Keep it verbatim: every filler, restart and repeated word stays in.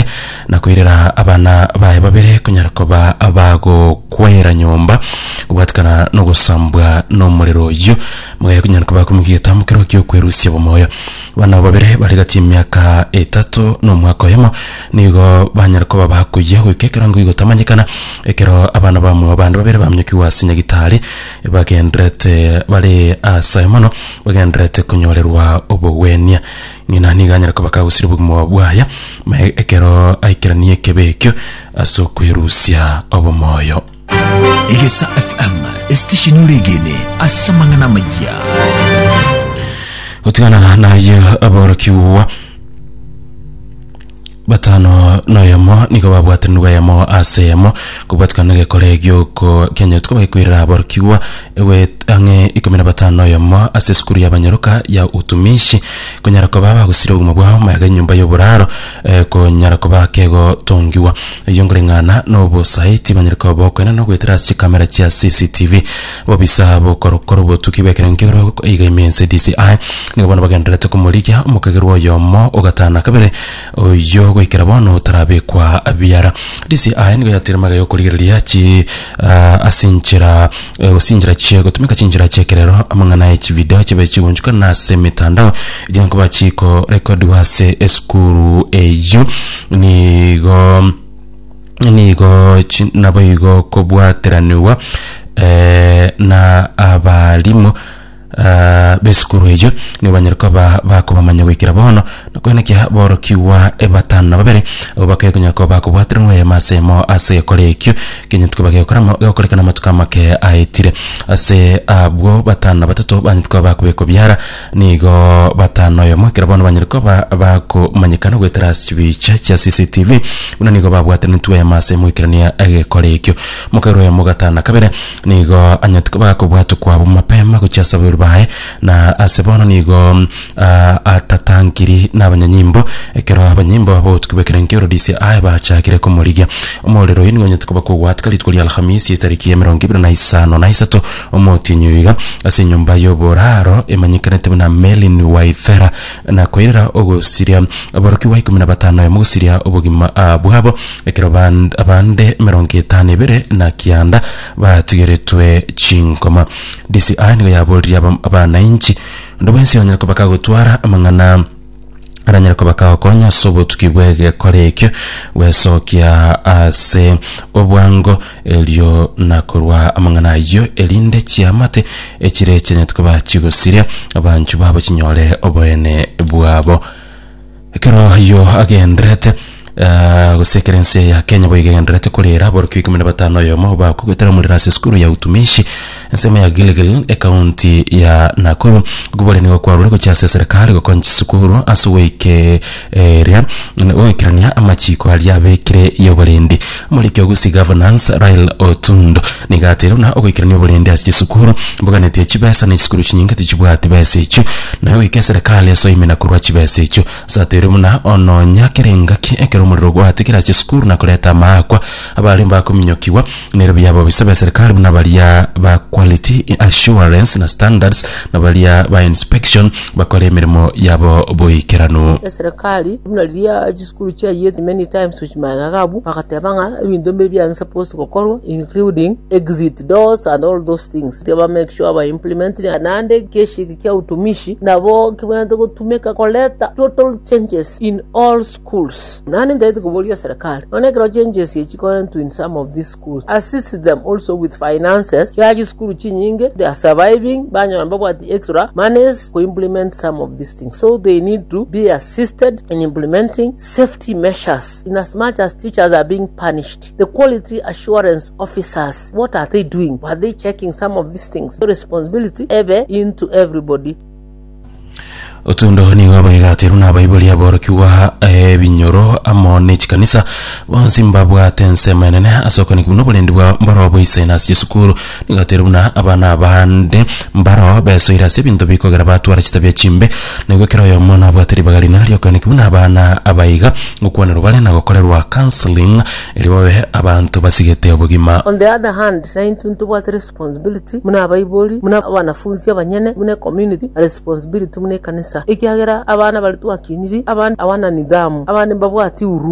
kinyore na kuirira abana bae babere kunyarokoba abago kwera nyumba kubatikana no gusambwa no muriro yo mwe kunyarokoba kumugita mukero kyo kwerusia bomoyo bana babere bari gati myaka etatu no mwaka yemo nigo banyarokoba bakuye wikekera ngo igotamanyikana ekero abana bamu bandi babere bamnyuki wasinya gitari bagendrete bali asaimono bagendrete kunyorerwa obowenia nina niganyara ko bakagusira bugmo bwaya me ekero aikiraniye kebekyo aso kwirusia obomoyo. Igesa F M station regene asamangana maya utigana na yo aborokiwa batano noyamo niko babwatanirwa yamo asemo kubatkana ge kolegio ko Kenya tuko kwira aborokiwa ewe ange ikomena batano noyamo aseskuru y'abanyaruka ya utumishi kunyarako baba gusira uguma bwaho mayaga nyumba y'oburaro eh, ko nyarako bakego tongiwa yongolengana no bo site banyarako boko no gwetera ci kamera cia C C T V bobisa bo korokoro bo tukibekera ngiro iga imense D C I ngo bana bagendera to kumulika umukagirwa yomo ogatana kabere oyo gwikira bono tarabe kwa abiara D C I ngo yatiramaga yo kuligiria ci uh, asinchira uh, usinjira chego tumika chinjira chekerero amangana echi video chibe chibunjuka na semitandao jango bachiko record wase eskuru eyo nigo nigo nabayigo kobwateraniwa eh, na abalimu Uh, beskuru ejo ni banyarko ba bako bamanya wikira bono nakwenekya borokiwa ebatana babere obakaye kunyako bako bwatirwa ya masemo ase kolekyo kinye tukabake korama yokolekana matuka make aitire ase abwo batana batatu banyitwa bako beko byara nigo batano yo mwikira bono banyarko ba bako manyikana gwetera chibicha cha C C T V una nigo babwatirwa tuwa ya masemo ikirania age kolekyo mukaro ya mugatana kabere nigo anyatko bako bwatu kwa mapema kuchasa bae na asebono nigo uh, atatankiri n'abanyanyimbo ekero abanyimbo abo tukubekera nkero D C I bachakire ko muriga umorero yingo nyatuko bakugwatka litwali alhamisi tariki ya mirongo ibiri na isano na isato omotinyuiga ase nyumba y'oboraro emanyikana tebuna Melin Waithera na koirera ogusiria aboroki wa ikumi na batano yamugusiria obugima abwabo ekero band abande mirongo itanu ibere na kianda batigeretwe chinkoma D C I nigo yabolria abana inchi ndobensi banyarako bakagutwara amangana aranyarako bakakonya sobo tukibwege kolekyo wesokia ase obwango elio nakorwa amangana yo elinde chiamate ekire chenye tukoba chigusiria abanchu babo chinyole oboene bwabo ekero yo agendrete Uh, gusekerense ya Kenya boigendrete kolera boroki ikumi na batano yomo bakugutera muri rase skuru ya utumishi nsema ya Gilgil county ya Nakuru gubole ni kwa ruriko cha serikali ko nchisukuru asuweke area oikirania amachiko ali abekire yoborendi muri cyo gusi governance Rail Otundo nigatero na oikirania yoborendi asisukuru mboganete chibesa ni skuru chinyinga tichibwati bese icho na oike serikali aso imena kurwa chibese icho satero muna ono nyakirenga ki umuriro gwatikira chiskuru na kuleta makwa abali mbakuminyokiwa nero byabo bisaba serikali n'abaliya ba quality assurance na standards n'abaliya ba inspection bakore emirimo yabo boyikirano serikali mnalia chiskuru cha yet many times which magagabu bakatabanga ibintu bya supposed gukorwa including exit doors and all those things they make sure ba implement anande keshi kya utumishi nabo kibana gutumeka koleta total changes in all schools nani ndai kubolia serikali one gro changes ye current in some of these schools assist them also with finances ya school chinyinge they are surviving banyo ambabo at extra monies to implement some of these things so they need to be assisted in implementing safety measures in as much as teachers are being punished. The quality assurance officers, what are they doing? Are they checking some of these things? The responsibility ever into everybody. Otundo ni wabayigatiro na Bible ya borokiwa ebinyoro amone chikanisa wa Zimbabwe atense menene asoko ni kuno bolendi bwa mbaro boyisena sisukuru nigatero na abana bande mbaro beso ira sebinto bikogera batwara kitabye chimbe nigokero yo mona bwateri bagalina lyo kani kuna abana abayiga ngokwana rubale na gokorerwa counseling eriwe abantu basigete obugima. On the other hand, nineteen to what responsibility muna Bible muna wanafunzi abanyene muna community responsibility muna kanisa ikiagera abana bali twakiniri abana awana nidhamu abana babwati uru